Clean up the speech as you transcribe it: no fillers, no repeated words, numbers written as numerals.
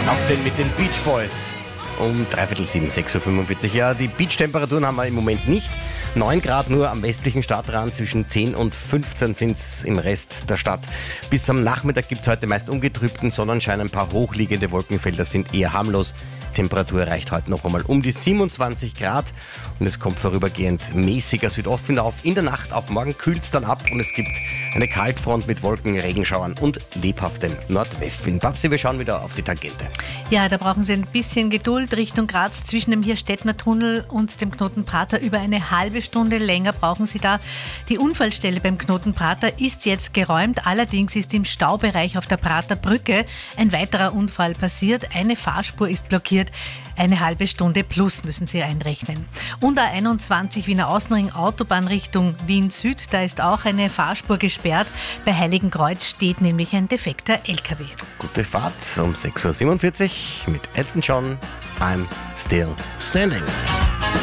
Auf den mit den Beach Boys. Um 6:45, 6:45 Uhr. Ja, die Beach-Temperaturen haben wir im Moment nicht. 9 Grad nur am westlichen Stadtrand, zwischen 10 und 15 sind es im Rest der Stadt. Bis am Nachmittag gibt es heute meist ungetrübten Sonnenschein. Ein paar hochliegende Wolkenfelder sind eher harmlos. Temperatur erreicht heute noch einmal um die 27 Grad und es kommt vorübergehend mäßiger Südostwind auf. In der Nacht auf morgen kühlt es dann ab und es gibt eine Kaltfront mit Wolken, Regenschauern und lebhaftem Nordwestwind. Babsi, wir schauen wieder auf die Tangente. Ja, da brauchen Sie ein bisschen Geduld. Richtung Graz zwischen dem Hirstettner Tunnel und dem Knoten Prater über eine halbe Stunde länger brauchen Sie da. Die Unfallstelle beim Knoten Prater ist jetzt geräumt. Allerdings ist im Staubereich auf der Prater Brücke ein weiterer Unfall passiert. Eine Fahrspur ist blockiert. Eine halbe Stunde plus müssen Sie einrechnen. Und A21 Wiener Außenring Autobahn Richtung Wien Süd, da ist auch eine Fahrspur gesperrt. Bei Heiligenkreuz steht nämlich ein defekter LKW. Gute Fahrt um 6:47 Uhr mit Elton John. I'm Still Standing.